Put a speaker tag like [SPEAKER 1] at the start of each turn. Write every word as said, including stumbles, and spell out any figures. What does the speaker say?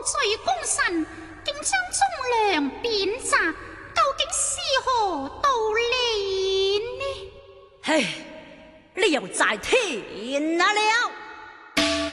[SPEAKER 1] 水公神竟將忠良貶謫，究竟是何道理呢？
[SPEAKER 2] 唉，理由在天啊了。